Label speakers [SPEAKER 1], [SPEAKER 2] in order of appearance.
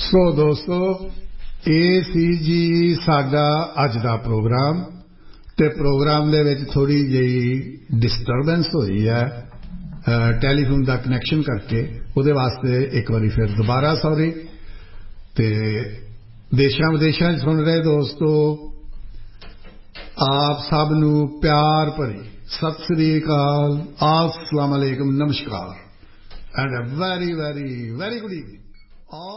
[SPEAKER 1] ਸੋ ਦੋਸਤੋ, ਇਹ ਸੀ ਜੀ ਸਾਡਾ ਅੱਜ ਦਾ ਪ੍ਰੋਗਰਾਮ ਅਤੇ ਪ੍ਰੋਗਰਾਮ ਦੇ ਵਿੱਚ ਥੋੜ੍ਹੀ ਜਿਹੀ ਡਿਸਟਰਬੈਂਸ ਹੋਈ ਹੈ ਟੈਲੀਫੋਨ ਦਾ ਕਨੈਕਸ਼ਨ ਕਰਕੇ। ਉਹਦੇ ਵਾਸਤੇ ਇੱਕ ਵਾਰੀ ਫਿਰ ਦੁਬਾਰਾ ਸੌਰੀ। ਅਤੇ ਦੇਸ਼ਾਂ ਵਿਦੇਸ਼ਾਂ 'ਚ ਸੁਣ ਰਹੇ ਦੋਸਤੋ, ਆਪ ਸਭ ਨੂੰ ਪਿਆਰ ਭਰੀ ਸਤਿ ਸ੍ਰੀ ਅਕਾਲ, अस्सलाम वालेकुम, नमस्कार and a very very very good evening.